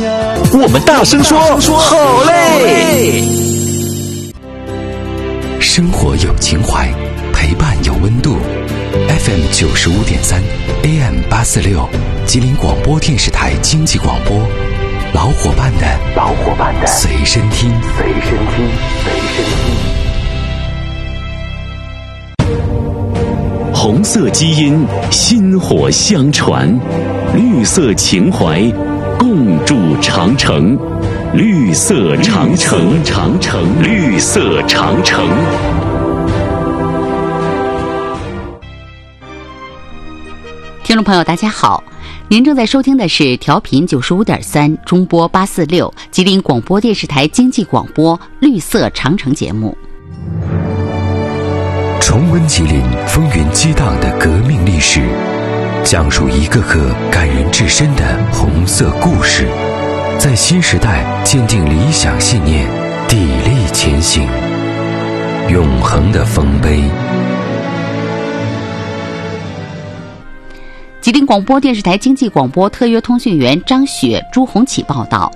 我们大声说好嘞！ 生活有情怀，陪伴有温度。FM 95.3 AM 846，吉林广播电视台经济广播，老伙伴的随身听。 红色基因薪火相传，绿色情怀共筑长城。绿色长城，绿色长城。 听众朋友大家好，您正在收听的是调频95.3中波846吉林广播电视台经济广播绿色长城节目。 重温吉林风云激荡的革命历史，讲述一个个感人至深的红色故事，在新时代坚定理想信念，砥砺前行，永恒的丰碑。 吉林广播电视台经济广播特约通讯员张雪、朱红启报道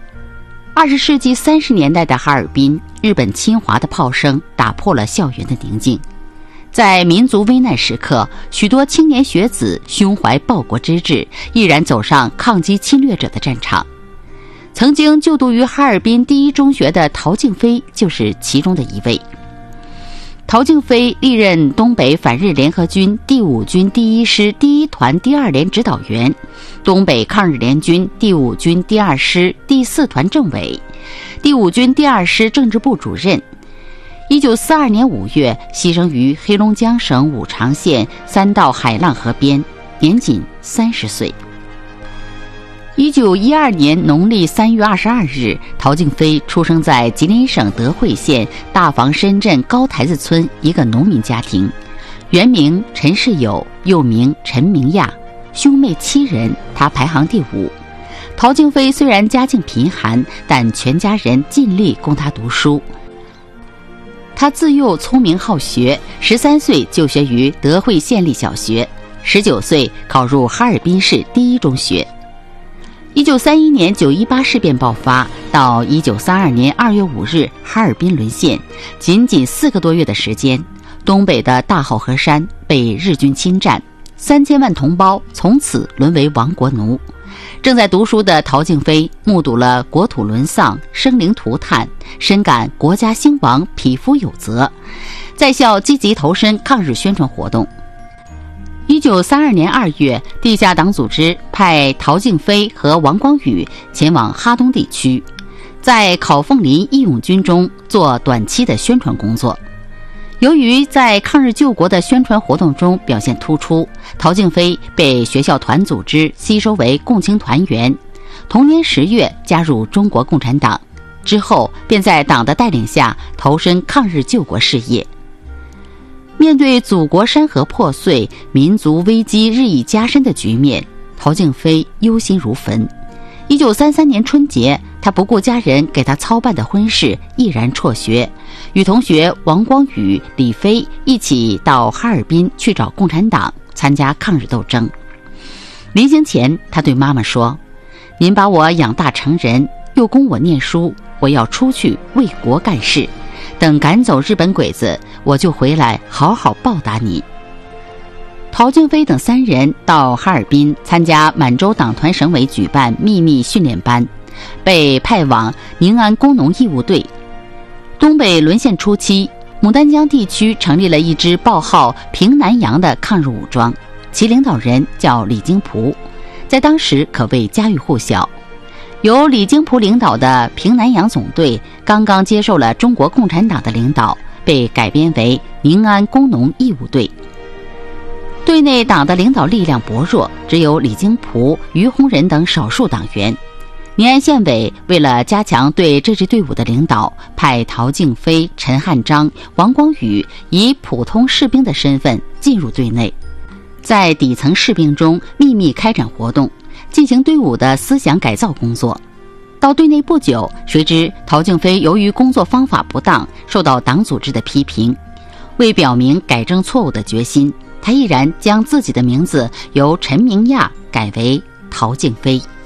：20世纪30年代的哈尔滨，日本侵华的炮声打破了校园的宁静。在民族危难时刻，许多青年学子胸怀报国之志，毅然走上抗击侵略者的战场。曾经就读于哈尔滨第一中学的陶敬飞就是其中的一位。陶敬飞历任东北反日联合军第5军第1师第1团第2连指导员，东北抗日联军第5军第2师第4团政委，第5军第2师政治部主任。1942年5月牺牲于黑龙江省五常县三道海浪河边，年仅30岁。1912年农历3月22日，陶敬飞出生在吉林省德惠县大房深镇高台子村一个农民家庭，原名陈世友，又名陈明亚，兄妹7人，他排行第5。陶敬飞虽然家境贫寒，但全家人尽力供他读书。他自幼聪明好学，13岁就学于德惠县立小学，19岁考入哈尔滨市第一中学。1931年918事变爆发，到1932年2月5日哈尔滨沦陷，仅4个多月的时间，东北的大好河山被日军侵占，3000万同胞从此沦为亡国奴。正在读书的陶敬飞目睹了国土沦丧、生灵涂炭，深感国家兴亡匹夫有责，在校积极投身抗日宣传活动。1932年2月，地下党组织派陶敬飞和王光宇前往哈东地区，在考凤林义勇军中做短期的宣传工作。由于在抗日救国的宣传活动中表现突出，陶敬飞被学校团组织吸收为共青团员。同年10月加入中国共产党，之后便在党的带领下投身抗日救国事业。面对祖国山河破碎、民族危机日益加深的局面，陶敬飞忧心如焚。1933年春节，他不顾家人给他操办的婚事，毅然辍学，与同学王光宇、李飞一起到哈尔滨去找共产党，参加抗日斗争。临行前，他对妈妈说：“您把我养大成人，又供我念书，我要出去为国干事。等赶走日本鬼子，我就回来好好报答您。”陶敬飞等3人到哈尔滨参加满洲党团省委举办秘密训练班，被派往宁安工农义务队。东北沦陷初期，牡丹江地区成立了一支报号平南洋的抗日武装，其领导人叫李金璞，在当时可谓家喻户晓。由李金璞领导的平南洋总队刚刚接受了中国共产党的领导，被改编为宁安工农义务队。队内党的领导力量薄弱，只有李金璞、于洪仁等少数党员。宁安县委为了加强对这支队伍的领导，派陶敬飞、陈汉章、王光宇以普通士兵的身份进入队内，在底层士兵中秘密开展活动，进行队伍的思想改造工作。到队内不久，谁知陶敬飞由于工作方法不当，受到党组织的批评。为表明改正错误的决心，他毅然将自己的名字由陈明亚改为陶敬飞。